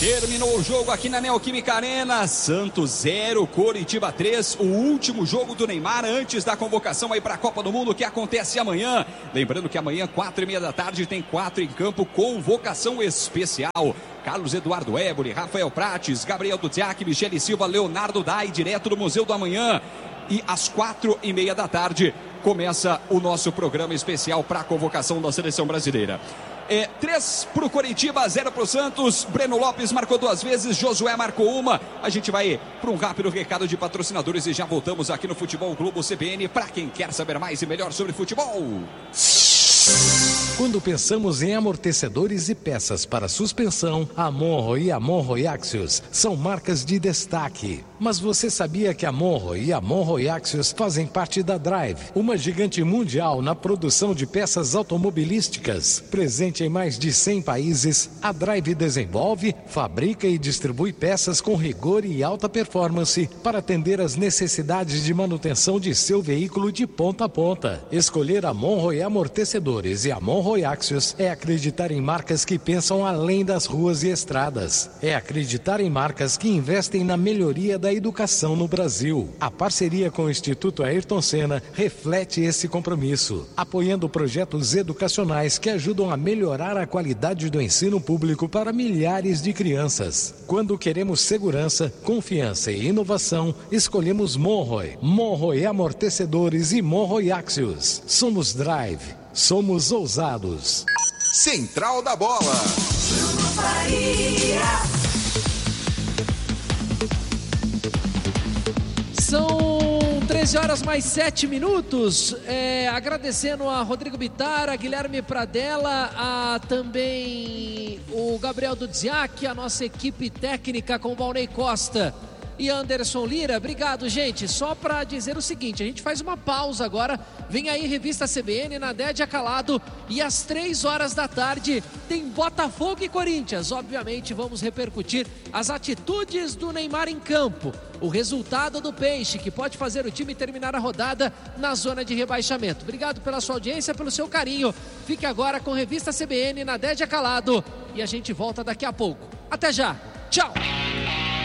Terminou o jogo aqui na Neoquímica Arena. Santos 0, Coritiba 3. O último jogo do Neymar antes da convocação aí para a Copa do Mundo, que acontece amanhã. Lembrando que amanhã, 4h30 da tarde, tem 4 em campo, convocação especial. Carlos Eduardo Éboli, Rafael Prates, Gabriel Duziak, Michele Silva, Leonardo Dai, direto do Museu do Amanhã. E às 4h30 da tarde começa o nosso programa especial para a convocação da Seleção Brasileira. 3 para o Coritiba, 0 para o Santos. Breno Lopes marcou 2 vezes, Josué marcou 1. A gente vai para um rápido recado de patrocinadores e já voltamos aqui no Futebol Globo CBN para quem quer saber mais e melhor sobre futebol. Quando pensamos em amortecedores e peças para suspensão, a Monro e a Monro Axios são marcas de destaque. Mas você sabia que a Monro e a Monro Axios fazem parte da Drive, uma gigante mundial na produção de peças automobilísticas? Presente em mais de 100 países, a Drive desenvolve, fabrica e distribui peças com rigor e alta performance para atender às necessidades de manutenção de seu veículo de ponta a ponta. Escolher a Monro e Amortecedores e a Monro Axios é acreditar em marcas que pensam além das ruas e estradas. É acreditar em marcas que investem na melhoria da educação no Brasil. A parceria com o Instituto Ayrton Senna reflete esse compromisso, apoiando projetos educacionais que ajudam a melhorar a qualidade do ensino público para milhares de crianças. Quando queremos segurança, confiança e inovação, escolhemos Monroe. Monroe Amortecedores e Monroe Axios. Somos Drive. Somos ousados. Central da Bola. Bruno Faria. São 13 horas mais 7 minutos. Agradecendo a Rodrigo Bittar, a Guilherme Pradella, a também o Gabriel Duziak, a nossa equipe técnica com o Valnei Costa e Anderson Lira. Obrigado, gente. Só para dizer o seguinte, a gente faz uma pausa agora. Vem aí Revista CBN, Nadédia Calado, e às 3 horas da tarde tem Botafogo e Corinthians. Obviamente vamos repercutir as atitudes do Neymar em campo, o resultado do Peixe, que pode fazer o time terminar a rodada na zona de rebaixamento. Obrigado pela sua audiência, pelo seu carinho. Fique agora com Revista CBN, Nadédia Calado, e a gente volta daqui a pouco. Até já. Tchau.